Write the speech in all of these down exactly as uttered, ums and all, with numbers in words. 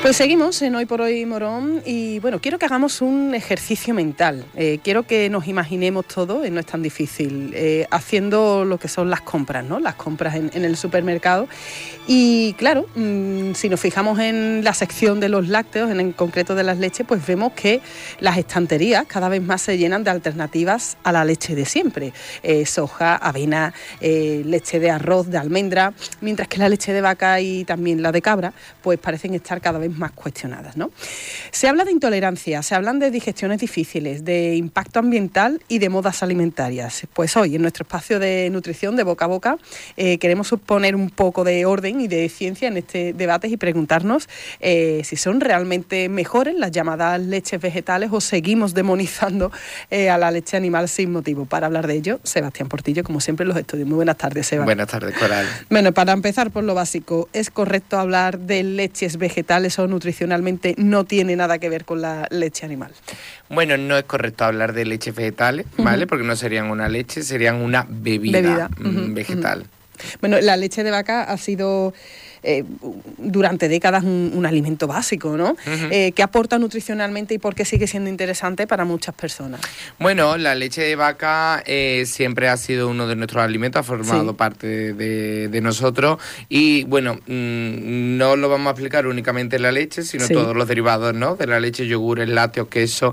Pues seguimos en Hoy por Hoy Morón y bueno, quiero que hagamos un ejercicio mental. Eh, quiero que nos imaginemos todo, eh, no es tan difícil, eh, haciendo lo que son las compras, ¿no? Las compras en, en el supermercado. Y claro, mmm, si nos fijamos en la sección de los lácteos, en, en concreto de las leches, pues vemos que las estanterías cada vez más se llenan de alternativas a la leche de siempre. Eh, soja, avena, eh, leche de arroz, de almendra, mientras que la leche de vaca y también la de cabra, pues parecen estar cada vez más cuestionadas, ¿no? Se habla de intolerancia, se hablan de digestiones difíciles, de impacto ambiental y de modas alimentarias. Pues hoy, en nuestro espacio de nutrición de boca a boca, eh, queremos poner un poco de orden y de ciencia en este debate y preguntarnos eh, si son realmente mejores las llamadas leches vegetales o seguimos demonizando eh, a la leche animal sin motivo. Para hablar de ello, Sebastián Portillo, como siempre en los estudios. Muy buenas tardes, Seba. Buenas tardes, Coral. Bueno, para empezar por lo básico, ¿es correcto hablar de leches vegetales o nutricionalmente no tiene nada que ver con la leche animal? Bueno, no es correcto hablar de leches vegetales, ¿vale? Uh-huh. Porque no serían una leche, serían una bebida, bebida. Uh-huh. vegetal. Uh-huh. Bueno, la leche de vaca ha sido eh, durante décadas un, un alimento básico, ¿no? Uh-huh. Eh, ¿Qué aporta nutricionalmente y por qué sigue siendo interesante para muchas personas? Bueno, la leche de vaca eh, siempre ha sido uno de nuestros alimentos, ha formado sí. parte de, de nosotros y, bueno, mmm, no lo vamos a explicar únicamente la leche, sino sí. todos los derivados, ¿no? De la leche, yogures, lácteos, queso,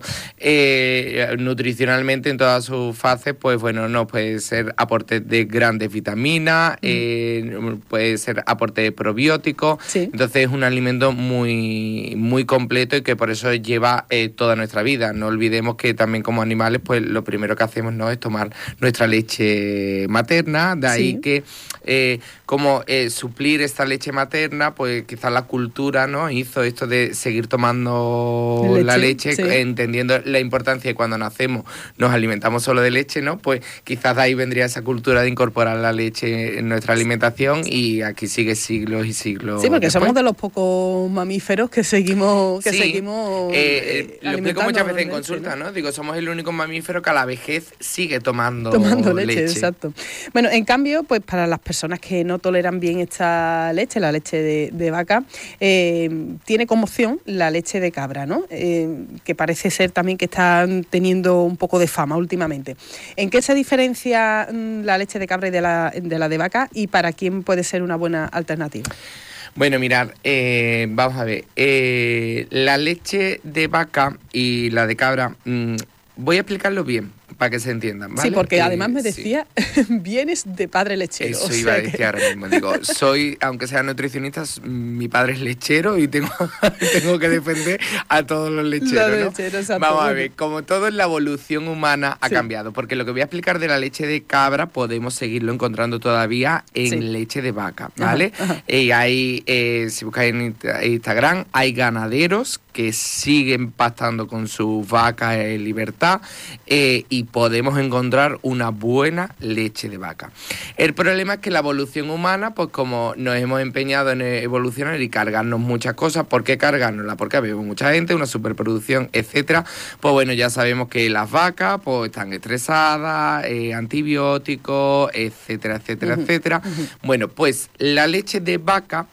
eh, nutricionalmente en todas sus fases, pues, bueno, no puede ser aporte de grandes vitaminas, mm. eh, puede ser aporte de probióticos, sí. entonces es un alimento muy, muy completo y que por eso lleva eh, toda nuestra vida. No olvidemos que también como animales, pues lo primero que hacemos no es tomar nuestra leche materna, de ahí sí. que eh, como eh, suplir esta leche materna, pues quizás la cultura, ¿no?, hizo esto de seguir tomando leche, la leche, sí. entendiendo la importancia de cuando nacemos nos alimentamos solo de leche, ¿no? Pues quizás de ahí vendría esa cultura de incorporar la leche en nuestra alimentación y aquí sigue siglos y siglos. Sí, porque después. somos de los pocos mamíferos que seguimos que sí. seguimos eh, eh, lo explico muchas veces en leche, consulta, ¿no? ¿no? Digo, somos el único mamífero que a la vejez sigue tomando, tomando leche, leche. Exacto. Bueno, en cambio, pues para las personas que no toleran bien esta leche, la leche de, de vaca, eh, tiene como opción la leche de cabra, ¿no? Eh, que parece ser también que están teniendo un poco de fama últimamente. ¿En qué se diferencia la leche de cabra y de la de, la de vaca y para quién puede ser una buena alternativa? Bueno, mirad, eh, vamos a ver, eh, la leche de vaca y la de cabra, mmm, voy a explicarlo bien para que se entiendan, ¿vale? Sí, porque eh, además me decía, sí. vienes de padre lechero. Eso o sea iba a decir que... ahora mismo, digo, soy, aunque sea nutricionista, mi padre es lechero y tengo, tengo que defender a todos los lecheros, los ¿no? lecheros, Vamos a ver, como todo en la evolución humana ha sí. cambiado, porque lo que voy a explicar de la leche de cabra podemos seguirlo encontrando todavía en sí. leche de vaca, ¿vale? Ajá, ajá. Y hay, eh, si buscáis en Instagram, hay ganaderos que siguen pastando con sus vacas en libertad eh, y podemos encontrar una buena leche de vaca. El problema es que la evolución humana, pues como nos hemos empeñado en evolucionar y cargarnos muchas cosas, ¿por qué cargárnosla? Porque habemos mucha gente, una superproducción, etcétera. Pues bueno, ya sabemos que las vacas pues están estresadas, eh, antibióticos, etcétera, etcétera, uh-huh. etcétera. Uh-huh. Bueno, pues la leche de vaca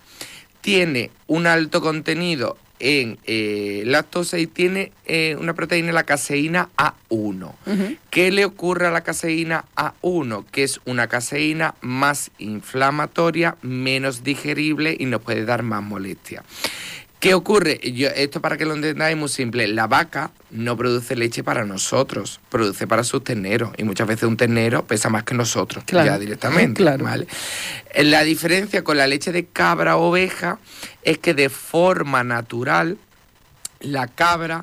tiene un alto contenido en eh, lactosa y tiene eh, una proteína, la caseína A uno. Uh-huh. ¿Qué le ocurre a la caseína A uno? Que es una caseína más inflamatoria, menos digerible y nos puede dar más molestia. ¿Qué ocurre? Yo, esto para que lo entendáis es muy simple. La vaca no produce leche para nosotros, produce para sus terneros. Y muchas veces un ternero pesa más que nosotros, claro, ya directamente. Claro. ¿Vale? La diferencia con la leche de cabra o oveja es que de forma natural la cabra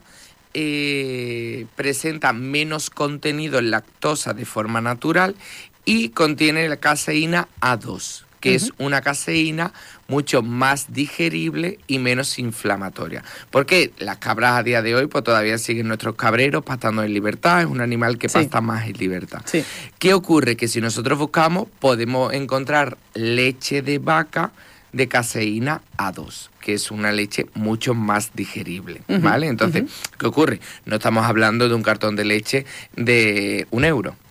eh, presenta menos contenido en lactosa de forma natural y contiene la caseína A dos, que uh-huh. es una caseína mucho más digerible y menos inflamatoria. Porque las cabras a día de hoy pues todavía siguen nuestros cabreros pastando en libertad, es un animal que sí. pasta más en libertad. Sí. ¿Qué ocurre? Que si nosotros buscamos podemos encontrar leche de vaca de caseína A dos, que es una leche mucho más digerible, ¿vale? Uh-huh, Entonces, uh-huh. ¿qué ocurre? No estamos hablando de un cartón de leche de un euro,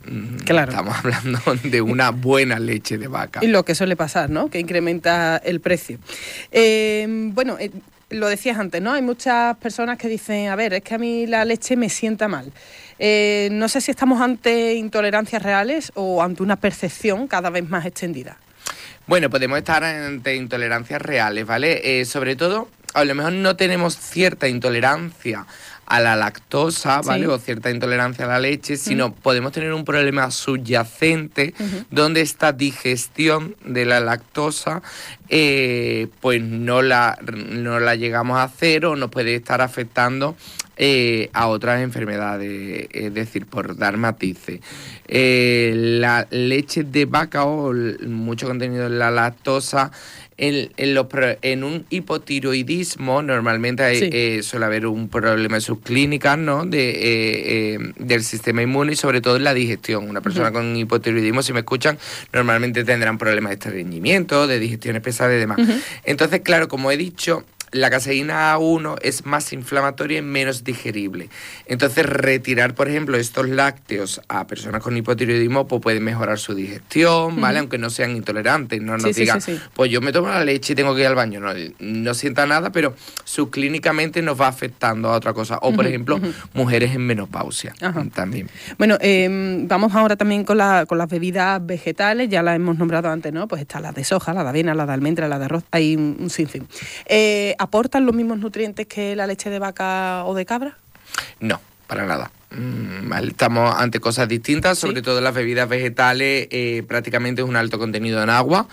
Claro. Estamos hablando de una buena leche de vaca. Y lo que suele pasar, ¿no? Que incrementa el precio. Eh, bueno, eh, lo decías antes, ¿no? Hay muchas personas que dicen, a ver, es que a mí la leche me sienta mal. Eh, no sé si estamos ante intolerancias reales o ante una percepción cada vez más extendida. Bueno, podemos estar ante intolerancias reales, ¿vale? Eh, sobre todo, a lo mejor no tenemos cierta intolerancia a la lactosa, ¿vale? Sí. O cierta intolerancia a la leche, sino uh-huh. podemos tener un problema subyacente uh-huh. donde esta digestión de la lactosa eh, pues no la, no la llegamos a hacer o nos puede estar afectando eh, a otras enfermedades, es decir, por dar matices. Eh, la leche de vaca o mucho contenido de la lactosa En, en, los, en un hipotiroidismo normalmente hay, sí. eh, suele haber un problema en sus clínicas, ¿no? de, eh, eh, del sistema inmune y sobre todo en la digestión. Una persona uh-huh. con hipotiroidismo, si me escuchan, normalmente tendrán problemas de estreñimiento, de digestiones pesadas y demás. Uh-huh. Entonces, claro, como he dicho, la caseína A uno es más inflamatoria y menos digerible. Entonces, retirar, por ejemplo, estos lácteos a personas con hipotiroidismo pues puede mejorar su digestión, ¿vale? Uh-huh. Aunque no sean intolerantes, no nos sí, digan, sí, sí, sí. pues yo me tomo la leche y tengo que ir al baño. No, no sienta nada, pero subclínicamente nos va afectando a otra cosa. O, por uh-huh, ejemplo, uh-huh. mujeres en menopausia uh-huh. también. Bueno, eh, vamos ahora también con, la, con las bebidas vegetales, ya las hemos nombrado antes, ¿no? Pues está la de soja, la de avena, la de almendra, la de arroz, hay un, un sinfín. Eh, ¿Aportan los mismos nutrientes que la leche de vaca o de cabra? No, para nada. Mm, vale, estamos ante cosas distintas, sobre ¿Sí? todo las bebidas vegetales, eh, prácticamente es un alto contenido en agua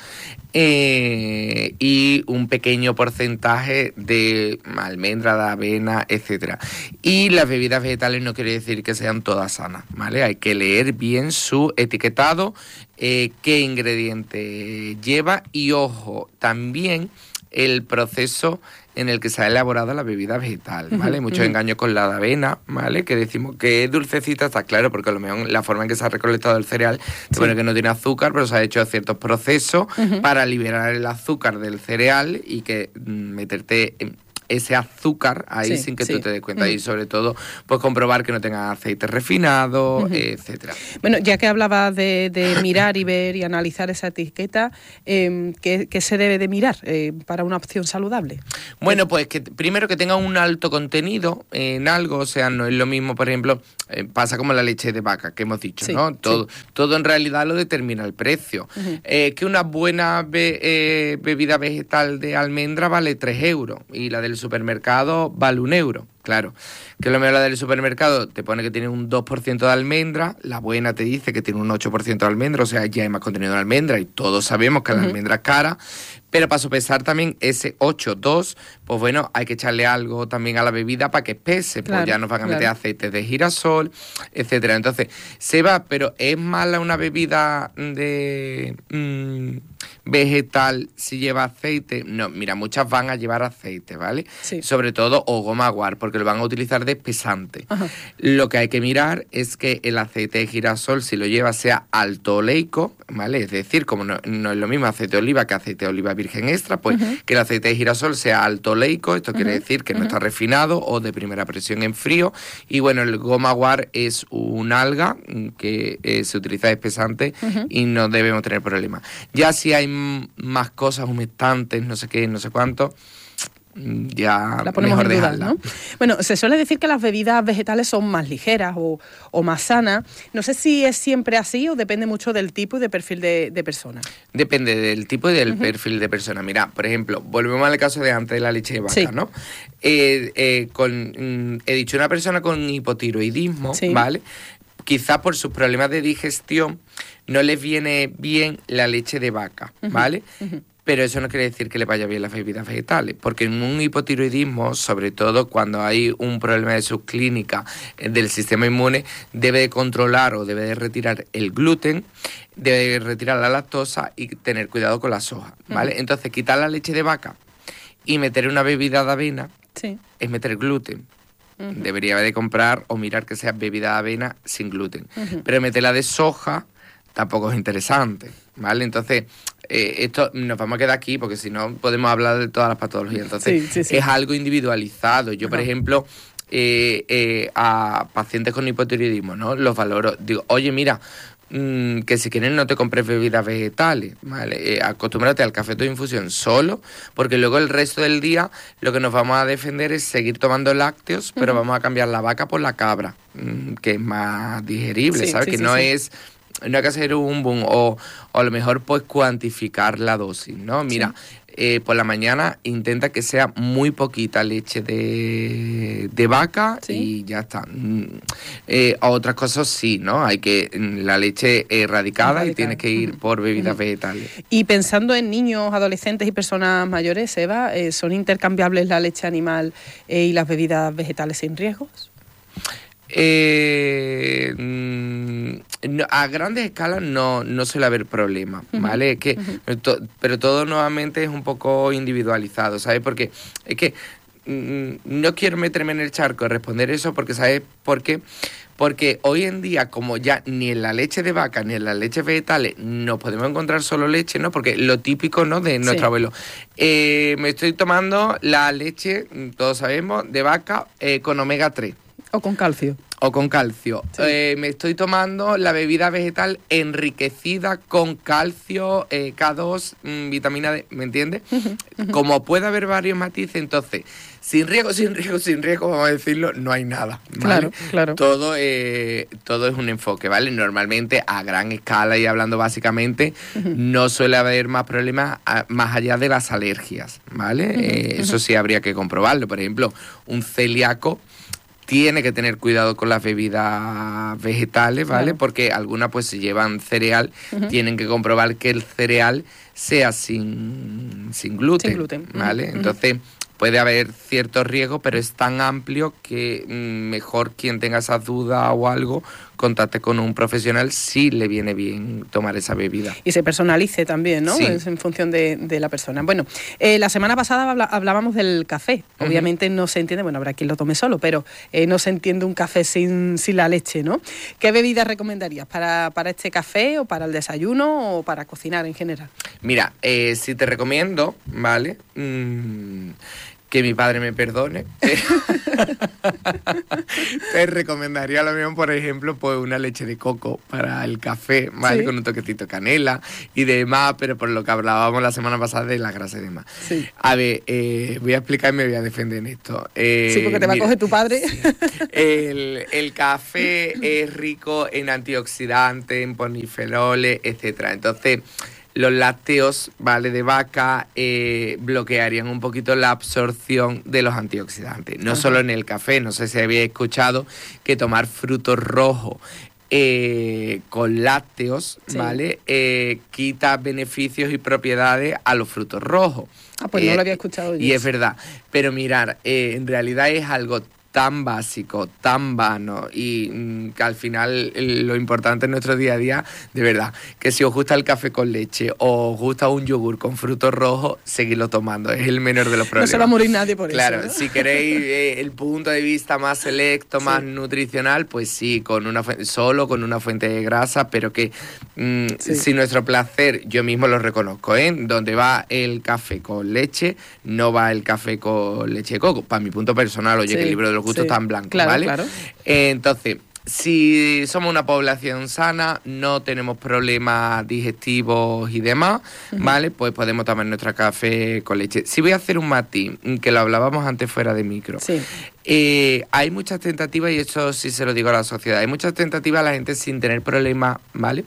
eh, y un pequeño porcentaje de almendra, de avena, etcétera. Y las bebidas vegetales no quiere decir que sean todas sanas, ¿vale? Hay que leer bien su etiquetado, eh, qué ingrediente lleva y, ojo, también el proceso en el que se ha elaborado la bebida vegetal, ¿vale? Uh-huh, Muchos uh-huh. engaños con la de avena, ¿vale? Que decimos que es dulcecita, está claro, porque a lo mejor la forma en que se ha recolectado el cereal se sí. pone que no tiene azúcar, pero se ha hecho ciertos procesos uh-huh. para liberar el azúcar del cereal y que mm, meterte en ese azúcar ahí sí, sin que sí. tú te des cuenta. Uh-huh. Y sobre todo, pues comprobar que no tenga aceite refinado, uh-huh. etcétera. Bueno, ya que hablabas de, de mirar y ver y analizar esa etiqueta, eh, ¿qué, ¿qué se debe de mirar eh, para una opción saludable? Bueno, pues que primero que tenga un alto contenido en algo, o sea, no es lo mismo, por ejemplo, eh, pasa como la leche de vaca, que hemos dicho, sí, ¿no? Todo, sí. todo en realidad lo determina el precio. Uh-huh. Eh, que una buena be- eh, bebida vegetal de almendra vale tres euros y la del supermercado vale un euro. Claro, que lo mejor la del supermercado te pone que tiene un dos por ciento de almendra, la buena te dice que tiene un ocho por ciento de almendra, o sea, ya hay más contenido de almendra y todos sabemos que uh-huh. la almendra es cara, pero para sopesar también ese ocho, dos, pues bueno, hay que echarle algo también a la bebida para que pese, claro, pues ya nos van a meter claro. aceites de girasol, etcétera. Entonces, se va, pero ¿es mala una bebida de mmm, vegetal si lleva aceite? No, mira, muchas van a llevar aceite, ¿vale? Sí. Sobre todo, o goma guar, porque lo van a utilizar de espesante. Ajá. Lo que hay que mirar es que el aceite de girasol, si lo lleva, sea alto oleico, ¿vale? Es decir, como no, no es lo mismo aceite de oliva que aceite de oliva virgen extra, pues uh-huh. que el aceite de girasol sea alto oleico, esto uh-huh. quiere decir que uh-huh. no está refinado o de primera presión en frío. Y bueno, el goma guar es un alga que eh, se utiliza de espesante uh-huh. y no debemos tener problemas. Ya si hay m- más cosas humectantes, no sé qué, no sé cuánto, ya la ponemos mejor en duda, dejarla. ¿no? Bueno, se suele decir que las bebidas vegetales son más ligeras o, o más sanas. No sé si es siempre así o depende mucho del tipo y de perfil de, de persona. Depende del tipo y del uh-huh. perfil de persona. Mira, por ejemplo, volvemos al caso de antes de la leche de vaca, sí. ¿no? Eh, eh, con, he dicho, una persona con hipotiroidismo, sí. ¿vale? Quizá por sus problemas de digestión no les viene bien la leche de vaca, ¿vale? Uh-huh. Uh-huh. Pero eso no quiere decir que le vaya bien las bebidas vegetales, porque en un hipotiroidismo, sobre todo cuando hay un problema de subclínica del sistema inmune, debe de controlar o debe de retirar el gluten, debe de retirar la lactosa y tener cuidado con la soja, ¿vale? Uh-huh. Entonces, quitar la leche de vaca y meter una bebida de avena sí. es meter gluten. Uh-huh. Debería de comprar o mirar que sea bebida de avena sin gluten. Uh-huh. Pero meterla de soja tampoco es interesante, ¿vale? Entonces, eh, esto nos vamos a quedar aquí porque si no podemos hablar de todas las patologías. Entonces, sí, sí, sí. es algo individualizado. Yo, Ajá. por ejemplo, eh, eh, a pacientes con hipotiroidismo, ¿no? Los valoro. Digo, oye, mira, mmm, que si quieres no te compres bebidas vegetales, ¿vale? Eh, acostúmbrate al café de infusión solo, porque luego el resto del día lo que nos vamos a defender es seguir tomando lácteos, uh-huh. pero vamos a cambiar la vaca por la cabra, mmm, que es más digerible, sí, ¿sabes? Sí, que sí, no sí. es... No hay que hacer un boom o, o a lo mejor pues cuantificar la dosis, ¿no? Mira, sí. eh, por la mañana intenta que sea muy poquita leche de, de vaca sí. y ya está. Eh, a otras cosas sí, ¿no? Hay que la leche erradicada Erradicada. y tienes que ir uh-huh. por bebidas uh-huh. vegetales. Y pensando en niños, adolescentes y personas mayores, Eva, eh, ¿son intercambiables la leche animal eh, y las bebidas vegetales sin riesgos? Eh, no, a grandes escalas no, no suele haber problema, ¿vale? Uh-huh. Es que, uh-huh. to, pero todo nuevamente es un poco individualizado, ¿sabes? Porque es que mm, no quiero meterme en el charco de responder eso porque, ¿sabes por qué? Porque hoy en día, como ya ni en la leche de vaca ni en las leches vegetales nos podemos encontrar solo leche, ¿no? Porque lo típico, ¿no? De nuestro sí. abuelo. Eh, me estoy tomando la leche, todos sabemos, de vaca eh, con omega tres. O con calcio. O con calcio. Sí. Eh, me estoy tomando la bebida vegetal enriquecida con calcio, eh, K dos, mmm, vitamina D, ¿me entiendes? Uh-huh, uh-huh. Como puede haber varios matices, entonces, sin riesgo, sin riesgo, sin riesgo, vamos a decirlo, no hay nada, ¿vale? Claro, claro. Todo, eh, todo es un enfoque, ¿vale? Normalmente, a gran escala y hablando básicamente, uh-huh. no suele haber más problemas a, más allá de las alergias, ¿vale? Uh-huh, eh, uh-huh. Eso sí habría que comprobarlo. Por ejemplo, un celíaco tiene que tener cuidado con las bebidas vegetales, ¿vale? Claro. Porque algunas pues se llevan cereal, uh-huh. tienen que comprobar que el cereal sea sin, sin gluten, sin gluten, ¿vale? Uh-huh. Entonces puede haber ciertos riesgos, pero es tan amplio que mmm, mejor quien tenga esas dudas o algo, contacte con un profesional si le viene bien tomar esa bebida. Y se personalice también, ¿no? Sí. Es en función de, de la persona. Bueno, eh, la semana pasada habla, hablábamos del café. Uh-huh. Obviamente no se entiende, bueno, habrá quien lo tome solo, pero eh, no se entiende un café sin, sin la leche, ¿no? ¿Qué bebidas recomendarías para, para este café o para el desayuno o para cocinar en general? Mira, eh, si te recomiendo, ¿vale? Mm, que mi padre me perdone. Te recomendaría lo mismo, por ejemplo, pues una leche de coco para el café, ¿vale? Sí. Con un toquecito de canela y demás, pero por lo que hablábamos la semana pasada de la grasa y demás. Sí. A ver, eh, voy a explicar y me voy a defender en esto. Eh, sí, porque te va mira, a coger tu padre. Sí. El, el café es rico en antioxidantes, en polifenoles, etcétera. Entonces, los lácteos, ¿vale? De vaca eh, bloquearían un poquito la absorción de los antioxidantes. No Ajá. solo en el café, no sé si habéis escuchado que tomar frutos rojos eh, con lácteos, sí. ¿vale? Eh, quita beneficios y propiedades a los frutos rojos. Ah, pues eh, no lo había escuchado yo. Y es verdad. Pero mirar, eh, en realidad es algo tan básico, tan vano y mmm, que al final el, lo importante en nuestro día a día, de verdad, que si os gusta el café con leche o os gusta un yogur con frutos rojos, seguidlo tomando, es el menor de los problemas. No se va a morir nadie por claro, eso. Claro, ¿no? Si queréis eh, el punto de vista más selecto, sí. más nutricional, pues sí, con una fuente, solo con una fuente de grasa, pero que mmm, sí. si nuestro placer, yo mismo lo reconozco, ¿eh? Donde va el café con leche, no va el café con leche de coco, para mi punto personal, oye, sí. que el libro de los gustos sí. tan blanco, claro, ¿vale? Claro. Eh, entonces, si somos una población sana, no tenemos problemas digestivos y demás, uh-huh. ¿vale? Pues podemos tomar nuestro café con leche. Si voy a hacer un matiz, que lo hablábamos antes fuera de micro. Sí. Eh, hay muchas tentativas, y eso sí se lo digo a la sociedad, hay muchas tentativas a la gente sin tener problemas, ¿vale?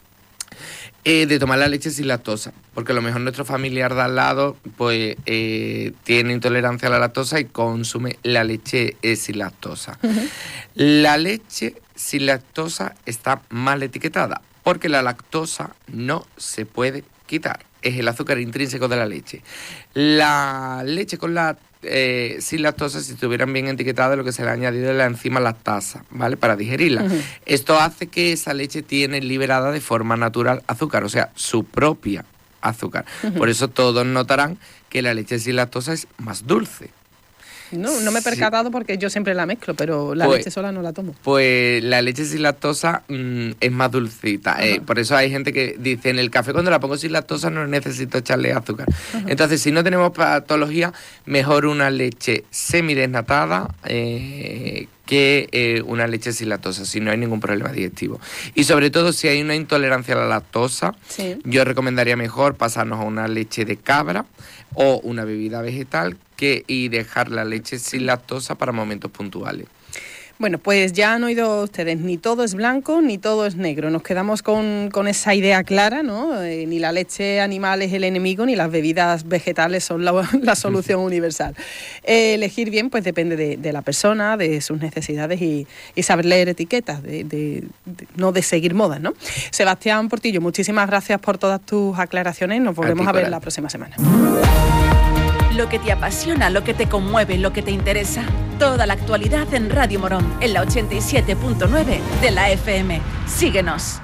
Eh, de tomar la leche sin lactosa, porque a lo mejor nuestro familiar de al lado pues eh, tiene intolerancia a la lactosa y consume la leche eh, sin lactosa. Uh-huh. La leche sin lactosa está mal etiquetada, porque la lactosa no se puede quitar, es el azúcar intrínseco de la leche. La leche con la Eh, sin lactosa, si estuvieran bien etiquetadas, lo que se le ha añadido es la enzima lactasa, ¿vale? Para digerirla. Uh-huh. Esto hace que esa leche tiene liberada de forma natural azúcar, o sea, su propia azúcar. Uh-huh. Por eso todos notarán que la leche sin lactosa es más dulce. No, no me he percatado sí. porque yo siempre la mezclo, pero la pues, leche sola no la tomo. Pues la leche sin lactosa mmm, es más dulcita. Eh, por eso hay gente que dice, en el café cuando la pongo sin lactosa no necesito echarle azúcar. Ajá. Entonces, si no tenemos patología, mejor una leche semidesnatada eh, que eh, una leche sin lactosa, si no hay ningún problema digestivo. Y sobre todo, si hay una intolerancia a la lactosa, sí. yo recomendaría mejor pasarnos a una leche de cabra o una bebida vegetal que, y dejar la leche sin lactosa para momentos puntuales. Bueno, pues ya han oído ustedes, ni todo es blanco ni todo es negro. Nos quedamos con, con esa idea clara, ¿no? Eh, ni la leche animal es el enemigo, ni las bebidas vegetales son la, la solución universal. Eh, elegir bien, pues depende de, de la persona, de sus necesidades y, y saber leer etiquetas, de, de, de, no de seguir modas, ¿no? Sebastián Portillo, muchísimas gracias por todas tus aclaraciones. Nos volvemos a, ti, a ver la próxima semana. Lo que te apasiona, lo que te conmueve, lo que te interesa. Toda la actualidad en Radio Morón, en la ochenta y siete punto nueve de la F M. Síguenos.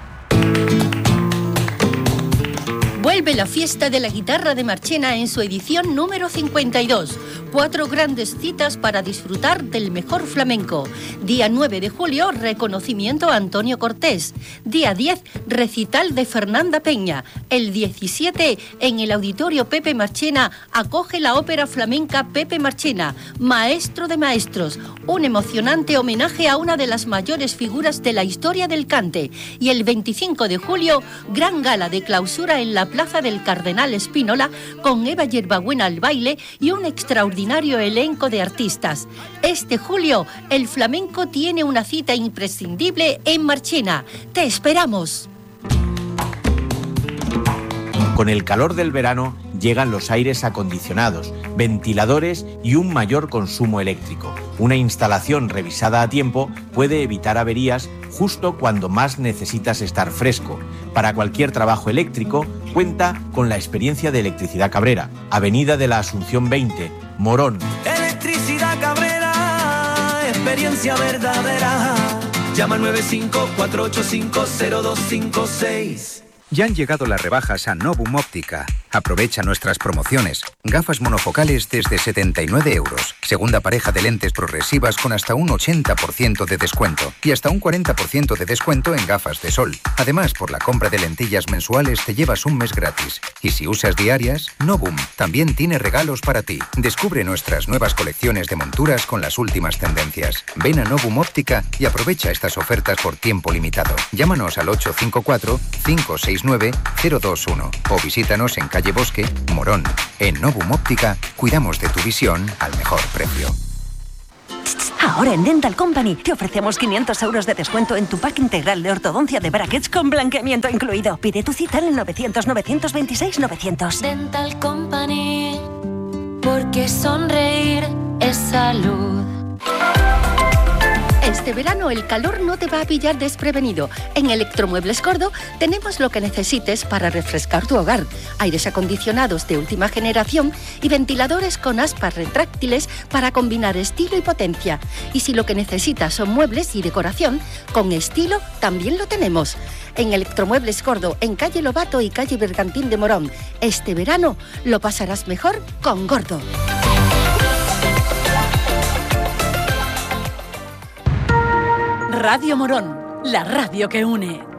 Vuelve la fiesta de la guitarra de Marchena en su edición número cincuenta y dos. Cuatro grandes citas para disfrutar del mejor flamenco. Día nueve de julio, reconocimiento a Antonio Cortés. Día diez, recital de Fernanda Peña. El diecisiete, en el Auditorio Pepe Marchena, acoge la ópera flamenca Pepe Marchena, maestro de maestros. Un emocionante homenaje a una de las mayores figuras de la historia del cante. Y el veinticinco de julio, gran gala de clausura en la Plaza del Cardenal Espínola, con Eva Yerbabuena al baile y un extraordinario elenco de artistas. Este julio, el flamenco tiene una cita imprescindible en Marchena. ¡Te esperamos! Con el calor del verano llegan los aires acondicionados, ventiladores y un mayor consumo eléctrico. Una instalación revisada a tiempo puede evitar averías justo cuando más necesitas estar fresco. Para cualquier trabajo eléctrico, cuenta con la experiencia de Electricidad Cabrera, Avenida de la Asunción veinte, Morón. Electricidad Cabrera, experiencia verdadera. Llama al nueve cinco cuatro ocho cinco cero dos cinco seis. Ya han llegado las rebajas a Novum Óptica. Aprovecha nuestras promociones. Gafas monofocales desde setenta y nueve euros. Segunda pareja de lentes progresivas con hasta un ochenta por ciento de descuento. Y hasta un cuarenta por ciento de descuento en gafas de sol. Además, por la compra de lentillas mensuales te llevas un mes gratis. Y si usas diarias, Novum también tiene regalos para ti. Descubre nuestras nuevas colecciones de monturas con las últimas tendencias. Ven a Novum Óptica y aprovecha estas ofertas por tiempo limitado. Llámanos al ocho cinco cuatro cinco seis nueve cero dos uno o visítanos en calle Bosque, Morón. En Novum Óptica cuidamos de tu visión al mejor precio. Ahora en Dental Company te ofrecemos quinientos euros de descuento en tu pack integral de ortodoncia de brackets con blanqueamiento incluido. Pide tu cita en el novecientos novecientos veintiséis novecientos. Dental Company, porque sonreír es salud. Este verano el calor no te va a pillar desprevenido. En Electromuebles Gordo tenemos lo que necesites para refrescar tu hogar. Aires acondicionados de última generación y ventiladores con aspas retráctiles para combinar estilo y potencia. Y si lo que necesitas son muebles y decoración, con estilo también lo tenemos. En Electromuebles Gordo, en calle Lobato y calle Bergantín de Morón. Este verano lo pasarás mejor con Gordo. Radio Morón, la radio que une.